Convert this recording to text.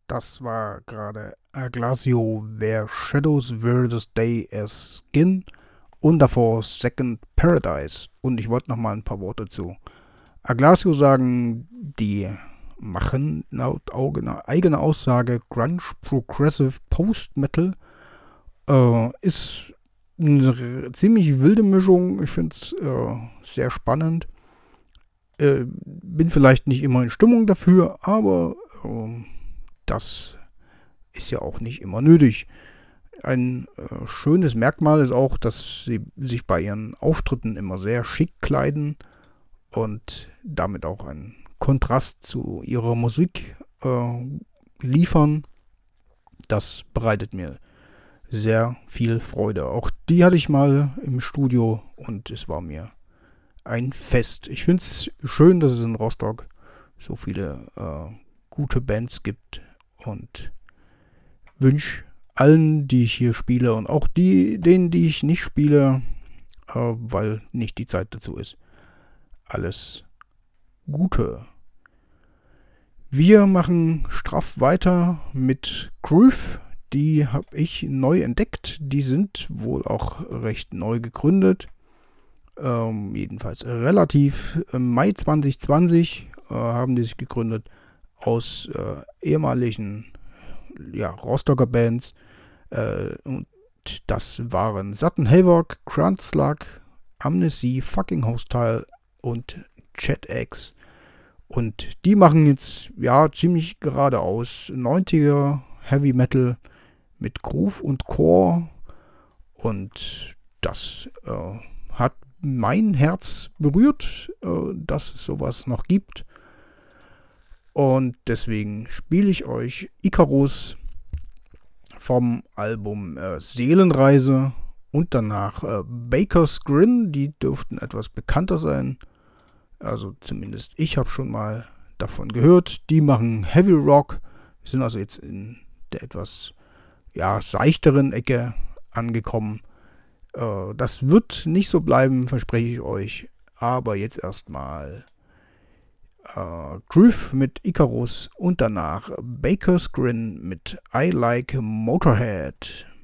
Das war gerade Aglasio, Where Shadows Were This Day as Skin und davor Second Paradise. Und ich wollte noch mal ein paar Worte zu Aglasio sagen. Die machen laut eigener Aussage Grunge Progressive Post Metal. Ist eine ziemlich wilde Mischung. Ich finde es sehr spannend. Bin vielleicht nicht immer in Stimmung dafür, aber das ist ja auch nicht immer nötig. Ein schönes Merkmal ist auch, dass sie sich bei ihren Auftritten immer sehr schick kleiden und damit auch einen Kontrast zu ihrer Musik liefern. Das bereitet mir sehr viel Freude. Auch die hatte ich mal im Studio und es war mir ein Fest. Ich finde es schön, dass es in Rostock so viele gute Bands gibt und wünsche allen, die ich hier spiele und auch denen, die ich nicht spiele, weil nicht die Zeit dazu ist, alles Gute. Wir machen straff weiter mit Groove. Die habe ich neu entdeckt. Die sind wohl auch recht neu gegründet. Jedenfalls relativ. Im Mai 2020 haben die sich gegründet aus ehemaligen Rostocker Bands. Und das waren Sutton Havoc, Grandslug, Amnesty, Fucking Hostile und Chat X. Und die machen jetzt ziemlich geradeaus 90er Heavy Metal mit Groove und Core. Und das hat mein Herz berührt, dass es sowas noch gibt. Und deswegen spiele ich euch Icarus vom Album Seelenreise und danach Baker's Grin. Die dürften etwas bekannter sein. Also zumindest ich habe schon mal davon gehört. Die machen Heavy Rock, sind also jetzt in der etwas seichteren Ecke angekommen. Das wird nicht so bleiben, verspreche ich euch. Aber jetzt erstmal Groove mit Icarus und danach Baker's Grin mit I Like Motorhead.